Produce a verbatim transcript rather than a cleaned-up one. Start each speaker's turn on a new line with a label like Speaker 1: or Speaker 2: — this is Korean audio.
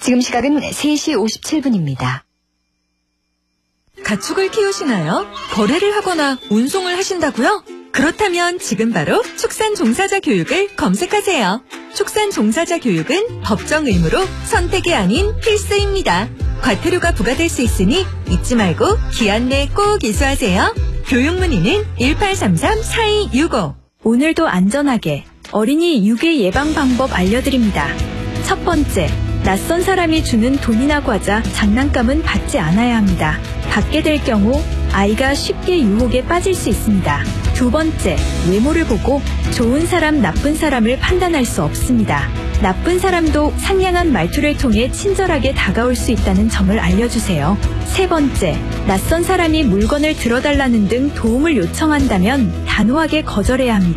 Speaker 1: 지금 시각은 세 시 오십칠 분입니다.
Speaker 2: 가축을 키우시나요? 거래를 하거나 운송을 하신다고요? 그렇다면 지금 바로 축산 종사자 교육을 검색하세요. 축산 종사자 교육은 법정 의무로 선택이 아닌 필수입니다. 과태료가 부과될 수 있으니 잊지 말고 기한 내 꼭 이수하세요. 교육 문의는 일팔삼삼 사이육오.
Speaker 3: 오늘도 안전하게 어린이 유괴 예방 방법 알려드립니다. 첫 번째, 낯선 사람이 주는 돈이나 과자, 장난감은 받지 않아야 합니다. 받게 될 경우 아이가 쉽게 유혹에 빠질 수 있습니다. 두 번째, 외모를 보고 좋은 사람, 나쁜 사람을 판단할 수 없습니다. 나쁜 사람도 상냥한 말투를 통해 친절하게 다가올 수 있다는 점을 알려주세요. 세 번째, 낯선 사람이 물건을 들어달라는 등 도움을 요청한다면 단호하게 거절해야 합니다.